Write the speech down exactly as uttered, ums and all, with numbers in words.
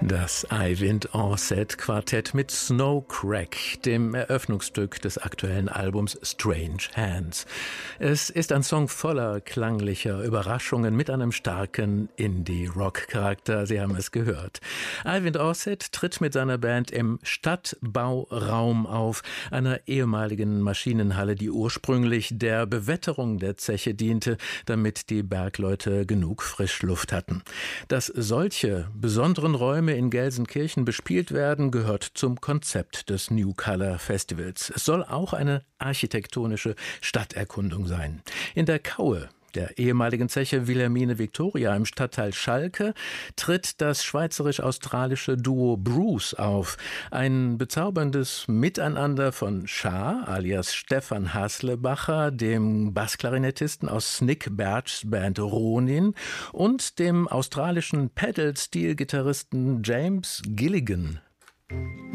Das Eyvind Orset Quartett mit Snow Crack, dem Eröffnungsstück des aktuellen Albums Strange Hands. Es ist ein Song voller klanglicher Überraschungen mit einem starken Indie-Rock-Charakter. Sie haben es gehört. Eyvind Orset tritt mit seiner Band im Stadtbauraum auf, einer ehemaligen Maschinenhalle, die ursprünglich der Bewetterung der Zeche diente, damit die Bergleute genug Frischluft hatten. Dass solche besonderen Räume in Gelsenkirchen bespielt werden, gehört zum Konzept des New Color Festivals. Es soll auch eine architektonische Stadterkundung sein. In der Kaue, der ehemaligen Zeche Wilhelmine Victoria im Stadtteil Schalke, tritt das schweizerisch-australische Duo Bruce auf. Ein bezauberndes Miteinander von Schaar alias Stefan Haslebacher, dem Bassklarinettisten aus Snick Bergs Band Ronin und dem australischen Pedal-Steel-Gitarristen James Gilligan.